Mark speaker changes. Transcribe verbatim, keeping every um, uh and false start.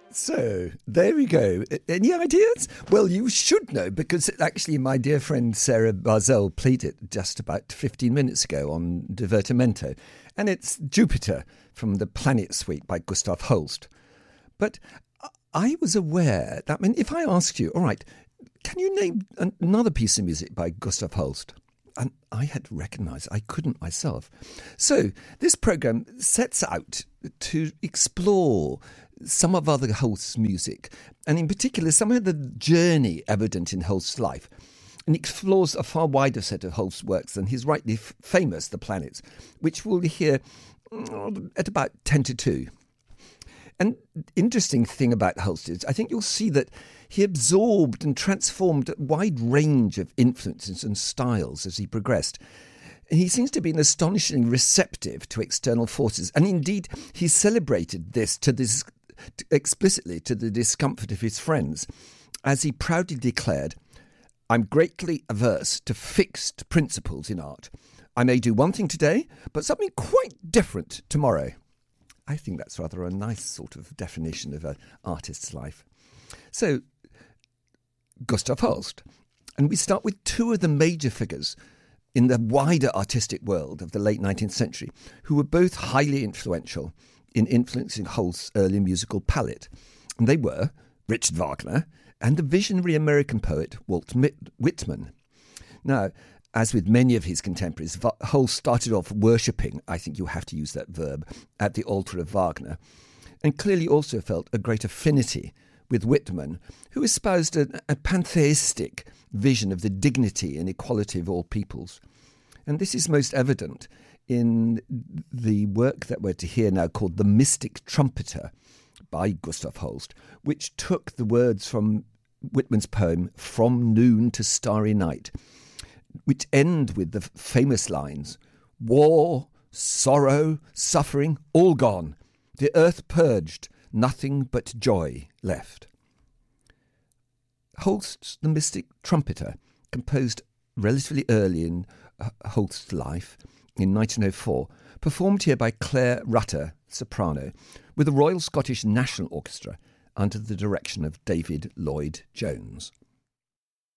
Speaker 1: So, there we go. Any ideas? Well, you should know, because actually my dear friend Sarah Barzell played it just about fifteen minutes ago on Divertimento. And it's Jupiter from the Planet Suite by Gustav Holst. But I was aware that, I mean, if I asked you, all right, can you name another piece of music by Gustav Holst? And I had recognised I couldn't myself. So this programme sets out to explore some of other Holst's music, and in particular some of the journey evident in Holst's life, and explores a far wider set of Holst's works than his rightly f- famous The Planets, which we'll hear at about ten to two. And interesting thing about Holst is I think you'll see that he absorbed and transformed a wide range of influences and styles as he progressed. And he seems to be astonishingly receptive to external forces, and indeed he celebrated this to this explicitly to the discomfort of his friends, as he proudly declared, "I'm greatly averse to fixed principles in art. I may do one thing today, but something quite different tomorrow." I think that's rather a nice sort of definition of an artist's life. So, Gustav Holst. And we start with two of the major figures in the wider artistic world of the late nineteenth century, who were both highly influential in influencing Holst's early musical palette. And they were Richard Wagner and the visionary American poet Walt Whitman. Now, as with many of his contemporaries, Holst started off worshipping, I think you have to use that verb, at the altar of Wagner, and clearly also felt a great affinity with Whitman, who espoused a, a pantheistic vision of the dignity and equality of all peoples. And this is most evident in the work that we're to hear now called The Mystic Trumpeter by Gustav Holst, which took the words from Whitman's poem From Noon to Starry Night, which end with the famous lines, "War, sorrow, suffering, all gone, the earth purged, nothing but joy left." Holst's The Mystic Trumpeter, composed relatively early in Holst's life, in nineteen oh four, performed here by Claire Rutter, soprano, with the Royal Scottish National Orchestra under the direction of David Lloyd-Jones.